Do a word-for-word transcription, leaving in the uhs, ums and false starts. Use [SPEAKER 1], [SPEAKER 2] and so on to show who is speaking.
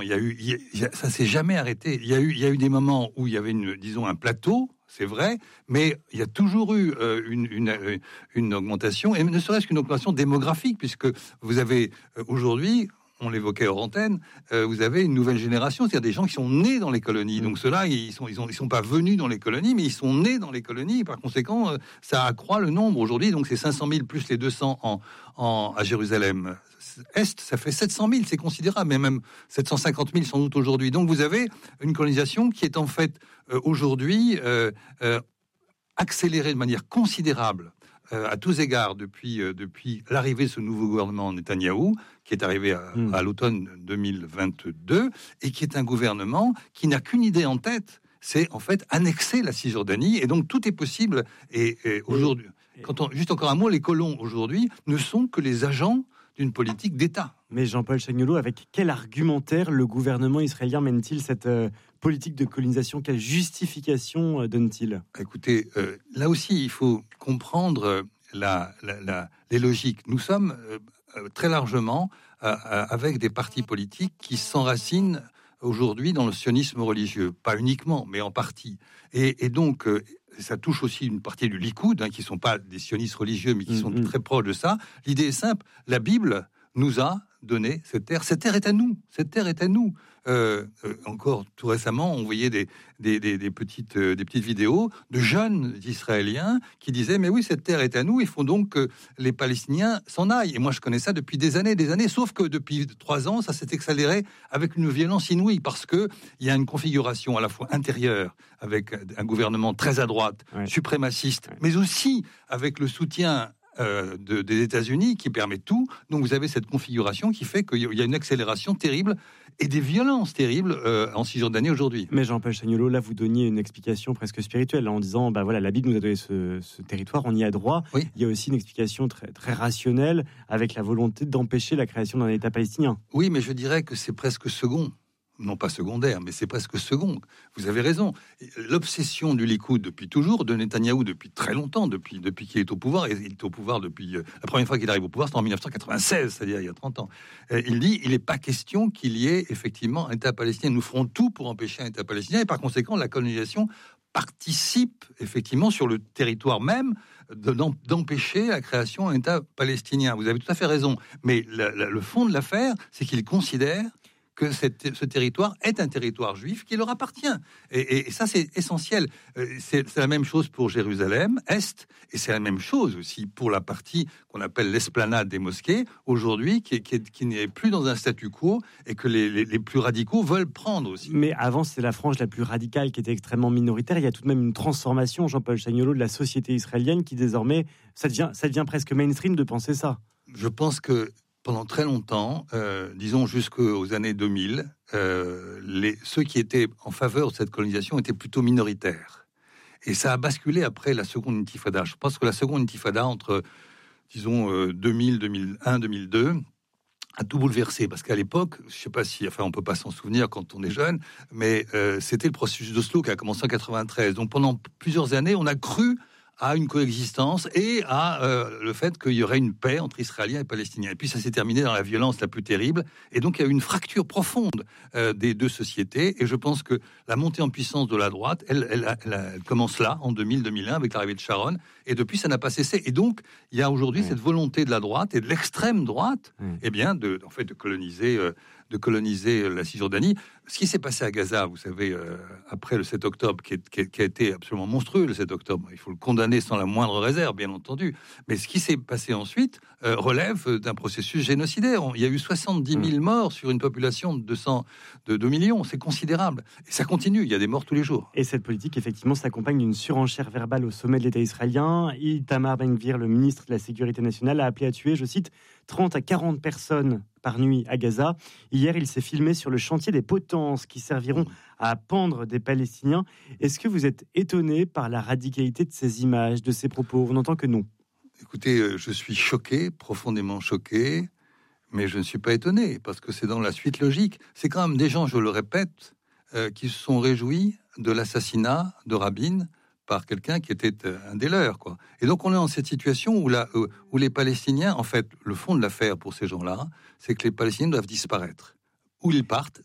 [SPEAKER 1] il y a eu, il y a, ça s'est jamais arrêté. Il y a eu, il y a eu des moments où il y avait une, disons, un plateau, c'est vrai, mais il y a toujours eu euh, une, une, une augmentation, et ne serait-ce qu'une augmentation démographique, puisque vous avez euh, aujourd'hui, on l'évoquait hors antenne, euh, vous avez une nouvelle génération, c'est-à-dire des gens qui sont nés dans les colonies. Donc ceux-là, ils sont, ils ont, ils sont pas venus dans les colonies, mais ils sont nés dans les colonies. Par conséquent, euh, ça accroît le nombre aujourd'hui. Donc c'est cinq cent mille plus les deux cents en, en à Jérusalem Est, ça fait sept cent mille, c'est considérable, mais même sept cent cinquante mille sans doute aujourd'hui. Donc vous avez une colonisation qui est en fait euh, aujourd'hui euh, euh, accélérée de manière considérable. Euh, à tous égards, depuis, euh, depuis l'arrivée de ce nouveau gouvernement Netanyahou, qui est arrivé à, mmh. à l'automne deux mille vingt-deux, et qui est un gouvernement qui n'a qu'une idée en tête, c'est en fait annexer la Cisjordanie, et donc tout est possible. Et, et aujourd'hui, et... quand on, juste encore un mot, les colons aujourd'hui ne sont que les agents d'une politique d'État.
[SPEAKER 2] Mais Jean-Paul Chagnolot, avec quel argumentaire le gouvernement israélien mène-t-il cette euh, politique de colonisation? Quelle justification euh, donne-t-il?
[SPEAKER 1] Écoutez, euh, là aussi, il faut comprendre la, la, la, les logiques. Nous sommes euh, très largement euh, avec des partis politiques qui s'enracinent aujourd'hui dans le sionisme religieux. Pas uniquement, mais en partie. Et, et donc... Euh, ça touche aussi une partie du Likoud, hein, qui ne sont pas des sionistes religieux, mais qui sont mmh. très proches de ça. L'idée est simple, la Bible nous a donné cette terre. Cette terre est à nous, cette terre est à nous. Euh, euh, encore tout récemment, on voyait des, des, des, des, petites, euh, des petites vidéos de jeunes Israéliens qui disaient « Mais oui, cette terre est à nous, il faut donc que les Palestiniens s'en aillent. » Et moi, je connais ça depuis des années, des années, sauf que depuis trois ans, ça s'est accéléré avec une violence inouïe, parce qu'il y a une configuration à la fois intérieure, avec un gouvernement très à droite, ouais. suprémaciste, ouais. mais aussi avec le soutien Euh, de, des États-Unis qui permet tout. Donc vous avez cette configuration qui fait qu'il y a une accélération terrible et des violences terribles euh, en Cisjordanie aujourd'hui.
[SPEAKER 2] Mais Jean-Paul Chagnolot, là vous donniez une explication presque spirituelle en disant bah voilà, la Bible nous a donné ce, ce territoire, on y a droit. Oui. Il y a aussi une explication très, très rationnelle avec la volonté d'empêcher la création d'un État palestinien.
[SPEAKER 1] Oui, mais je dirais que c'est presque second. Non pas secondaire, mais c'est presque second. Vous avez raison. L'obsession du Likoud depuis toujours, de Netanyahou depuis très longtemps, depuis, depuis qu'il est au pouvoir, et il est au pouvoir depuis... Euh, la première fois qu'il arrive au pouvoir, c'est en dix-neuf cent quatre-vingt-seize, c'est-à-dire il y a trente ans. Euh, il dit, il n'est pas question qu'il y ait effectivement un État palestinien. Nous ferons tout pour empêcher un État palestinien, et par conséquent, la colonisation participe effectivement sur le territoire même de, d'empêcher la création d'un État palestinien. Vous avez tout à fait raison. Mais la, la, le fond de l'affaire, c'est qu'il considère que cette, ce territoire est un territoire juif qui leur appartient. Et, et, et ça, c'est essentiel. C'est, c'est la même chose pour Jérusalem, Est, et c'est la même chose aussi pour la partie qu'on appelle l'esplanade des mosquées, aujourd'hui, qui, qui, qui n'est plus dans un statu quo, et que les, les, les plus radicaux veulent prendre aussi.
[SPEAKER 2] Mais avant, c'est la frange la plus radicale qui était extrêmement minoritaire. Il y a tout de même une transformation, Jean-Paul Chagnolot, de la société israélienne, qui désormais, ça devient, ça devient presque mainstream de penser ça.
[SPEAKER 1] Je pense que pendant très longtemps, euh, disons jusqu'aux années deux mille, euh, les, ceux qui étaient en faveur de cette colonisation étaient plutôt minoritaires. Et ça a basculé après la seconde intifada. Je pense que la seconde intifada, entre, disons, euh, deux mille, deux mille un, deux mille deux, a tout bouleversé. Parce qu'à l'époque, je ne sais pas si, enfin, on ne peut pas s'en souvenir quand on est jeune, mais euh, c'était le processus d'Oslo qui a commencé en quatre-vingt-treize. Donc pendant plusieurs années, on a cru à une coexistence et à euh, le fait qu'il y aurait une paix entre Israéliens et Palestiniens. Et puis ça s'est terminé dans la violence la plus terrible. Et donc il y a eu une fracture profonde euh, des deux sociétés. Et je pense que la montée en puissance de la droite, elle, elle, elle, elle commence là, en deux mille deux mille un, avec l'arrivée de Sharon. Et depuis, ça n'a pas cessé. Et donc, il y a aujourd'hui mmh. cette volonté de la droite et de l'extrême droite, mmh. eh bien, de, en fait, de coloniser, euh, de coloniser la Cisjordanie. Ce qui s'est passé à Gaza, vous savez, euh, après le sept octobre, qui, est, qui, est, qui a été absolument monstrueux, le sept octobre, il faut le condamner sans la moindre réserve, bien entendu. Mais ce qui s'est passé ensuite euh, relève d'un processus génocidaire. Il y a eu soixante-dix mille morts sur une population de deux cents, de deux millions. C'est considérable. Et ça continue. Il y a des morts tous les jours.
[SPEAKER 2] Et cette politique, effectivement, s'accompagne d'une surenchère verbale au sommet de l'État israélien. Itamar Ben-Gvir, le ministre de la Sécurité nationale, a appelé à tuer, je cite, trente à quarante personnes par nuit à Gaza. Hier, il s'est filmé sur le chantier des potences qui serviront à pendre des Palestiniens. Est-ce que vous êtes étonné par la radicalité de ces images, de ces propos? On n'entend que non.
[SPEAKER 1] Écoutez, je suis choqué, profondément choqué, mais je ne suis pas étonné, parce que c'est dans la suite logique. C'est quand même des gens, je le répète, euh, qui se sont réjouis de l'assassinat de Rabin par quelqu'un qui était un des leurs, quoi. Et donc on est dans cette situation où, la, où les Palestiniens, en fait, le fond de l'affaire pour ces gens-là, c'est que les Palestiniens doivent disparaître. Où ils partent,